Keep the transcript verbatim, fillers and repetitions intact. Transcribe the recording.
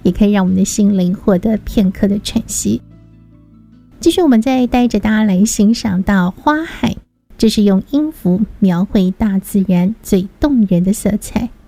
也可以让我们的心灵获得片刻的喘息。继续，我们再带着大家来欣赏到花海，这是用音符描绘大自然最动人的色彩。